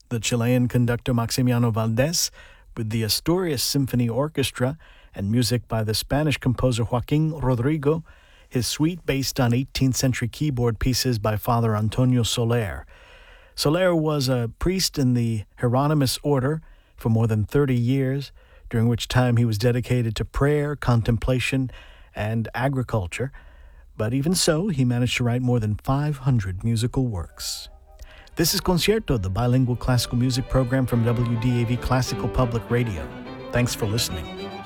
the Chilean conductor Maximiano Valdés with the Asturias Symphony Orchestra, and music by the Spanish composer Joaquin Rodrigo, his suite based on 18th century keyboard pieces by Father Antonio Soler. Soler was a priest in the Hieronymus order for more than 30 years, during which time he was dedicated to prayer, contemplation, and agriculture. But even so, he managed to write more than 500 musical works. This is Concierto, the bilingual classical music program from WDAV Classical Public Radio. Thanks for listening.